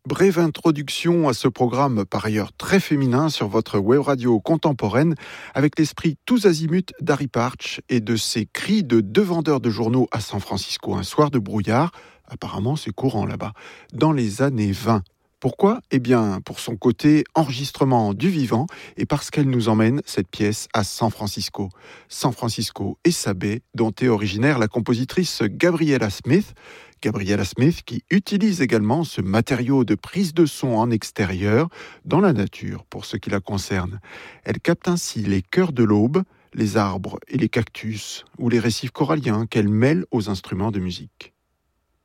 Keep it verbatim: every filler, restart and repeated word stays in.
Brève introduction à ce programme par ailleurs très féminin sur votre web radio contemporaine avec l'esprit tous azimuts d'Harry Partch et de ses cris de deux vendeurs de journaux à San Francisco un soir de brouillard, apparemment c'est courant là-bas, dans les années vingt. Pourquoi ? Eh bien, pour son côté enregistrement du vivant et parce qu'elle nous emmène, cette pièce, à San Francisco. San Francisco et sa baie, dont est originaire la compositrice Gabriella Smith. Gabriella Smith qui utilise également ce matériau de prise de son en extérieur dans la nature pour ce qui la concerne. Elle capte ainsi les chœurs de l'aube, les arbres et les cactus ou les récifs coralliens qu'elle mêle aux instruments de musique.